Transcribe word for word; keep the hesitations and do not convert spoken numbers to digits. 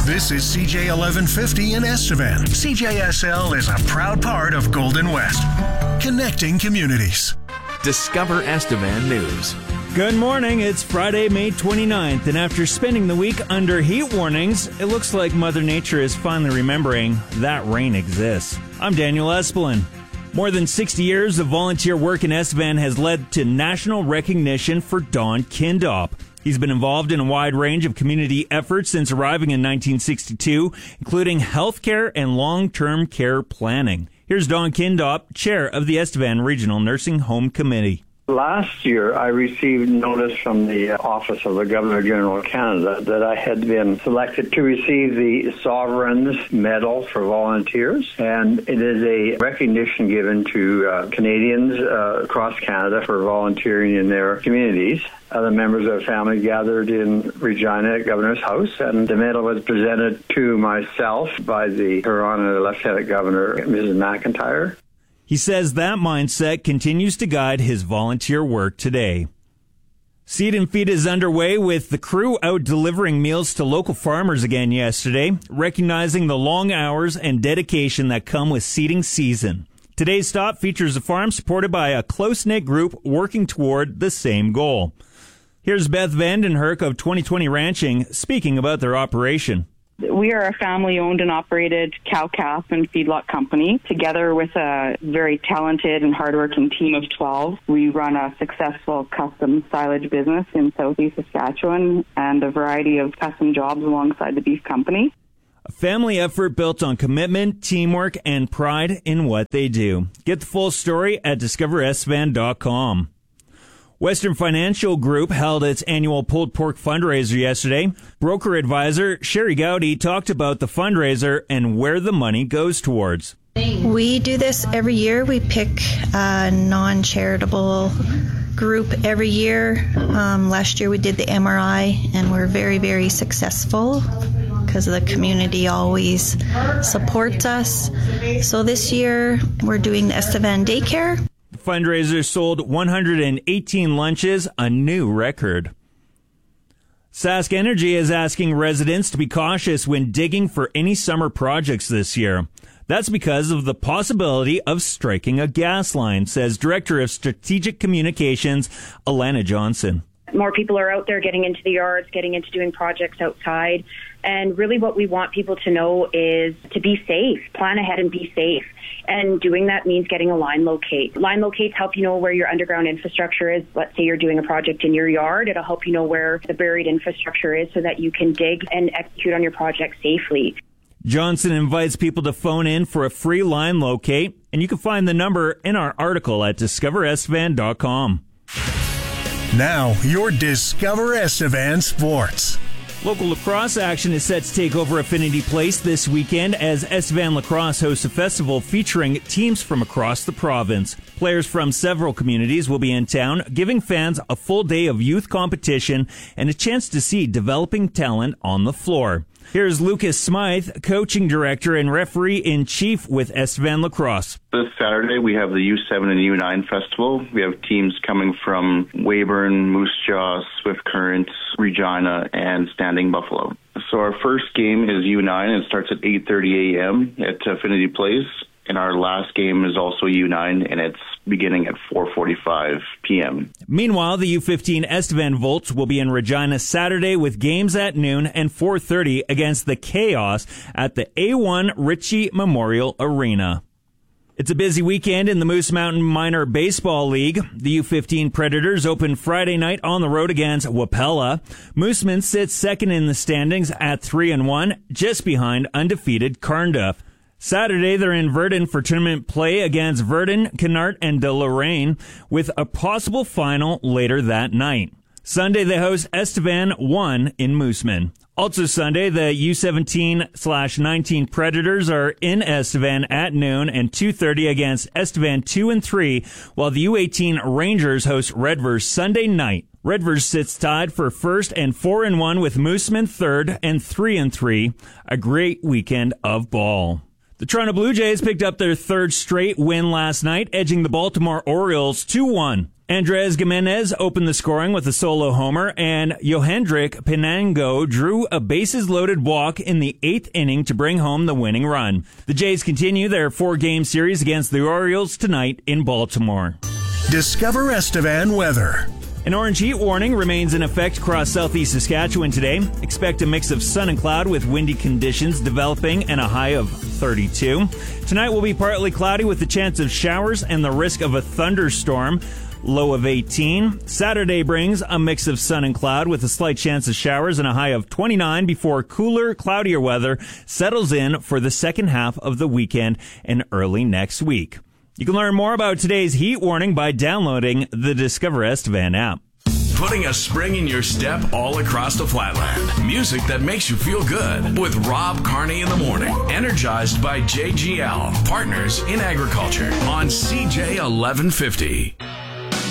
This is C J eleven fifty in Estevan. C J S L is a proud part of Golden West, connecting communities. Discover Estevan News. Good morning. It's Friday, May twenty-ninth, and after spending the week under heat warnings, it looks like Mother Nature is finally remembering that rain exists. I'm Daniel Espelin. More than sixty years of volunteer work in Estevan has led to national recognition for Don Kindop. He's been involved in a wide range of community efforts since arriving in nineteen sixty-two, including healthcare and long-term care planning. Here's Don Kindop, chair of the Estevan Regional Nursing Home Committee. Last year, I received notice from the Office of the Governor-General of Canada that I had been selected to receive the Sovereign's Medal for volunteers, and it is a recognition given to uh, Canadians uh, across Canada for volunteering in their communities. Other members of the family gathered in Regina at Governor's House, and the medal was presented to myself by the Toronto Lieutenant Governor, Missus McIntyre. He says that mindset continues to guide his volunteer work today. Seed and Feed is underway with the crew out delivering meals to local farmers again yesterday, recognizing the long hours and dedication that come with seeding season. Today's stop features a farm supported by a close-knit group working toward the same goal. Here's Beth Vandenherk of twenty twenty Ranching speaking about their operation. We are a family-owned and operated cow-calf and feedlot company. Together with a very talented and hardworking team of twelve, we run a successful custom silage business in southeast Saskatchewan and a variety of custom jobs alongside the beef company. A family effort built on commitment, teamwork, and pride in what they do. Get the full story at discover estevan dot com. Western Financial Group held its annual pulled pork fundraiser yesterday. Broker advisor Sherry Gowdy talked about the fundraiser and where the money goes towards. We do this every year. We pick a non-charitable group every year. Um, last year we did the M R I, and we're very, very successful because the community always supports us. So this year we're doing the Estevan Daycare. The fundraiser sold one hundred eighteen lunches, a new record. Sask Energy is asking residents to be cautious when digging for any summer projects this year. That's because of the possibility of striking a gas line, says Director of Strategic Communications, Alana Johnson. More people are out there getting into the yards, getting into doing projects outside. And really what we want people to know is to be safe, plan ahead and be safe. And doing that means getting a line locate. Line locates help you know where your underground infrastructure is. Let's say you're doing a project in your yard. It'll help you know where the buried infrastructure is so that you can dig and execute on your project safely. Johnson invites people to phone in for a free line locate, and you can find the number in our article at discover estevan dot com. Now, your Discover Estevan Sports. Local lacrosse action is set to take over Affinity Place this weekend as Estevan Lacrosse hosts a festival featuring teams from across the province. Players from several communities will be in town, giving fans a full day of youth competition and a chance to see developing talent on the floor. Here's Lucas Smythe, coaching director and referee-in-chief with Estevan Lacrosse. This Saturday, we have the U seven and U nine Festival. We have teams coming from Weyburn, Moose Jaw, Swift Current, Regina, and Standing Buffalo. So our first game is U nine. It starts at eight thirty a.m. at Affinity Place. And our last game is also U nine, and it's beginning at four forty-five p.m. Meanwhile, the U fifteen Estevan Volts will be in Regina Saturday with games at noon and four thirty against the Chaos at the A one Ritchie Memorial Arena. It's a busy weekend in the Moose Mountain Minor Baseball League. The U fifteen Predators open Friday night on the road against Wapella. Moosemen sits second in the standings at three and one, just behind undefeated Carnduff. Saturday, they're in Verdun for tournament play against Verdun, Canart, and De Lorraine, with a possible final later that night. Sunday, they host Estevan one in Mooseman. Also Sunday, the U seventeen slash nineteen Predators are in Estevan at noon and two thirty against Estevan two and three, while the U eighteen Rangers host Redvers Sunday night. Redvers sits tied for first and four and one with Mooseman third and three and three. A great weekend of ball. The Toronto Blue Jays picked up their third straight win last night, edging the Baltimore Orioles two one. Andres Gimenez opened the scoring with a solo homer, and Yohendrick Pinango drew a bases-loaded walk in the eighth inning to bring home the winning run. The Jays continue their four-game series against the Orioles tonight in Baltimore. Discover Estevan weather. An orange heat warning remains in effect across southeast Saskatchewan today. Expect a mix of sun and cloud with windy conditions developing and a high of thirty-two. Tonight will be partly cloudy with the chance of showers and the risk of a thunderstorm. Low of eighteen. Saturday brings a mix of sun and cloud with a slight chance of showers and a high of twenty-nine before cooler, cloudier weather settles in for the second half of the weekend and early next week. You can learn more about today's heat warning by downloading the Discover Estevan app. Putting a spring in your step all across the Flatland. Music that makes you feel good with Rob Carney in the morning. Energized by J G L, partners in agriculture on C J eleven fifty.